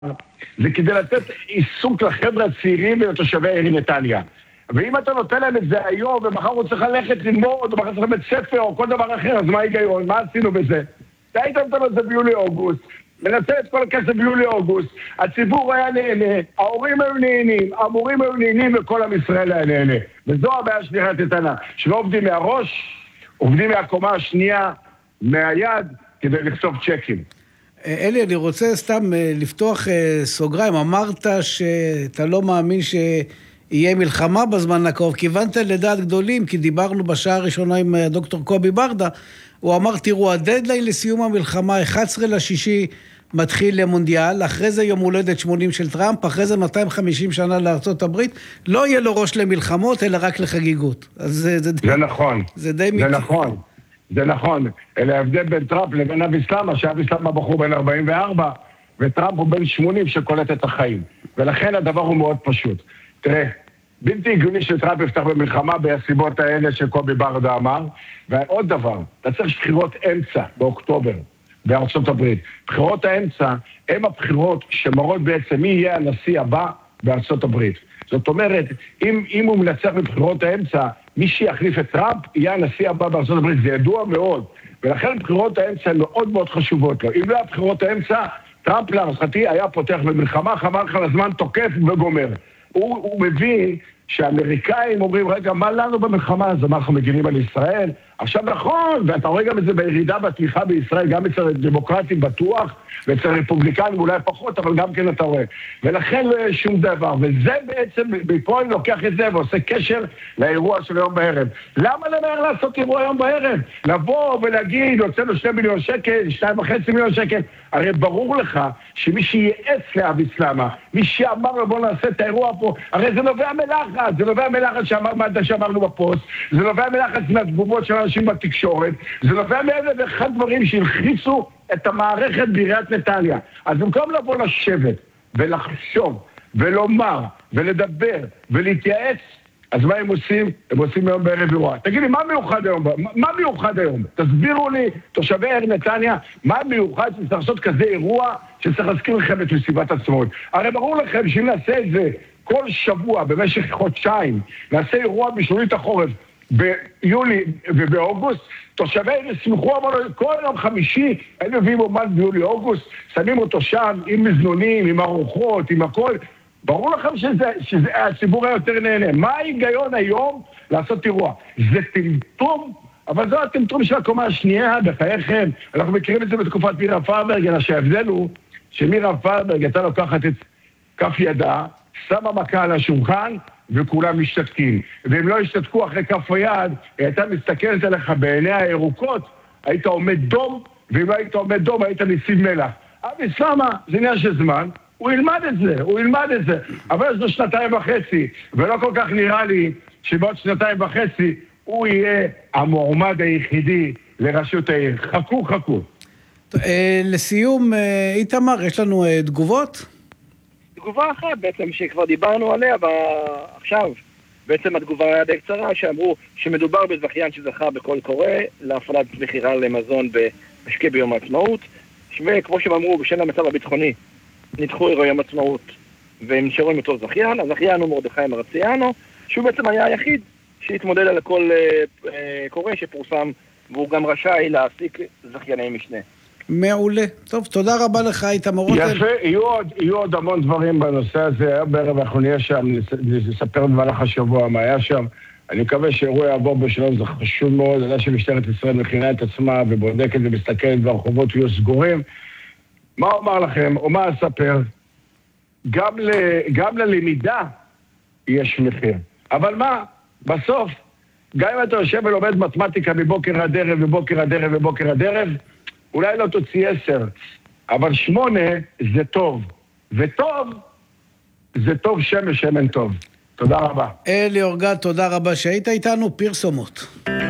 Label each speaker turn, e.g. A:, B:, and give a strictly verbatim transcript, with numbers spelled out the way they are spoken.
A: זה כדי לתת עיסוק לחבר'ה הצעירים ולתושבי העיר נתניה. ואם אתה נותן להם את זה היום, ומחר הוא צריך ללכת ללמוד, או מחר צריך לבית ספר, או כל דבר אחר, אז מה ההיגיון? מה עשינו בזה? אתה היית נותן את זה ביולי-אוגוסט, מנצל את כל הכסף ביולי-אוגוסט, הציבור היה נהנה, ההורים היו נהנים, המורים היו נהנים, וכל עם ישראל היה נהנה. וזו הבעיה שנראית איתנה, שלא עובדים מהראש, עובדים מהקומה השנייה, מהיד, כדי לכתוב צ'קים.
B: אלי, אני רוצה סתם לפתוח סוגריים. אמרת שאתה לא מאמין שיהיה מלחמה בזמן הקרוב, כיוונת לדעת גדולים, כי דיברנו בשעה הראשונה עם דוקטור קובי ברדה, הוא אמר, תראו, הדדליין לסיום המלחמה, אחד עשר לשישי מתחיל למונדיאל, אחרי זה יום הולדת שמונים של טראמפ, אחרי זה מאתיים וחמישים שנה לארצות הברית, לא יהיה לו ראש למלחמות, אלא רק לחגיגות. אז זה, זה,
A: זה נכון,
B: זה די
A: זה
B: מת...
A: נכון. זה נכון, אלא ההבדל בין טראמפ לבין אבי סלאמה, שאבי סלאמה בחור בין ארבעים וארבע, וטראמפ הוא בין שמונים שקולט את החיים. ולכן הדבר הוא מאוד פשוט. תראה, בלתי הגיוני שטראמפ יפתח במלחמה בסיבות האלה שקובי ברדה אמר, ועוד דבר, אתה צריך בחירות אמצע באוקטובר בארצות הברית. בחירות האמצע הם הבחירות שמראות בעצם מי יהיה הנשיא הבא בארצות הברית. זאת אומרת, אם, אם הוא מנצח בבחירות האמצע, מי שיחליף את טראמפ יהיה הנשיא הבא בארצות הברית, זה ידוע מאוד. ולכן בחירות האמצע הן מאוד מאוד חשובות לו. אם לא היה בחירות האמצע, טראמפ להערכתי היה פותח במלחמה, חבל לך לזמן תוקף וגומר. הוא, הוא מבין שהאמריקאים אומרים, רגע, מה לנו במלחמה הזו? מה אנחנו מגינים על ישראל? עכשיו נכון, ואתה רואה גם את זה בירידה בתמיכה בישראל, גם אצל דמוקרטים בטוח, ואצל רפובליקנים אולי פחות, אבל גם כן אתה רואה. ולכן לא יהיה שום דבר, וזה בעצם, בפה אני לוקח את זה ועושה קשר לאירוע של היום בערב. למה למהר לעשות אירוע היום בערב? לבוא ולהגיד, הוצאנו שני מיליון שקל, שתיים וחצי מיליון שקל, הרי ברור לך שמי שייעץ לאבי סלאמה, מי שאמר לו בוא נעשה את האירוע פה, הרי זה נובע מלחץ, זה נובע מלחץ שאמר, מה שאמרנו בפוסט, זה נובע מלחץ מהתגובות של אנשים בתקשורת, זה נובע מאלה ואחד דברים שהלחיצו את המערכת בעיריית נתניה. אז במקום לבוא לשבת ולחשוב ולומר ולדבר ולהתייעץ, אז מה הם עושים? הם עושים היום בערב אירוע. תגיד לי, מה מיוחד היום? מה מיוחד היום? תסבירו לי, תושבי העיר נתניה, מה מיוחד שצריך לעשות כזה אירוע שצריך להזכיר לכם את מסיבת עצמאות? הרי ברור לכם שאם נעשה את זה כל שבוע במשך חודשיים, נעשה אירוע בשלולית החורף ביולי ובאוגוסט, תושבי העיר ישמחו, אבל כל יום חמישי הם מביאים אומן ביולי-אוגוסט, שמים אותו שם עם מזנונים, עם ארוחות, עם הכל. ברור לכם שזה, שזה הציבור היותר נהנה. מה ההיגיון היום לעשות אירוע? זה טמטום, אבל זו הטמטום של הקומה השנייה, בחייכם. אנחנו מכירים את זה בתקופת מירה פרברג, אלא שההבדל הוא שמירה פרברג הייתה לוקחת את כף ידה, שמה מכה על השולחן, וכולם משתתקים. והם לא השתתקו אחרי כף היד, הייתה מסתכלת עליך בעיניה הירוקות, היית עומד דום, ואם לא היית עומד דום, היית נציב מלח. אבי סלאמה, זה עניין של זמן, הוא ילמד את זה, הוא ילמד את זה. אבל יש לו שנתיים וחצי, ולא כל כך נראה לי שבעוד שנתיים וחצי הוא יהיה המועמד היחידי לראשות העיר. חכו, חכו.
B: לסיום, איתמר, יש לנו תגובות?
C: תגובה אחת בעצם שכבר דיברנו עליה, ועכשיו בעצם התגובה היה די קצרה, שאמרו שמדובר בזכיין שזכה בקול קורא להפעלת מכירה למזון במשקה ביום העצמאות, וכמו שהם אמרו, בשל המצב הביטחוני נדחו אירועי יום עצמאות והם נשארו עם אותו זכיין. הזכיין הוא מרדכי מרציאנו, שהוא בעצם היה היחיד שהתמודד על הכל אה, קורא שפורסם, והוא גם רשאי להעסיק זכייני משנה.
B: מעולה. טוב, תודה רבה לך, איתמר רותם.
A: יפה, יהיו עוד, יהיו עוד המון דברים בנושא הזה. היום בערב אנחנו נהיה שם, נספר במהלך השבוע מה היה שם. אני מקווה שאירוע יעבור בשלום, זה חשוב מאוד. אני יודע שמשטרת ישראל מכינה את עצמה ובודקת ומסתכלת והרחובות יהיו סגורים. מה אומר לכם, או מה אספר? גם, ל, גם ללמידה יש מחיר. אבל מה? בסוף, גם אם אתה יושב ולומד מתמטיקה מבוקר עד ערב ובוקר עד ערב ובוקר עד ערב, אולי לא תוציא עשר, אבל שמונה זה טוב. וטוב, זה טוב שמש, שמן טוב. תודה רבה.
B: אלי אורגד, תודה רבה שהיית איתנו. פרסומות.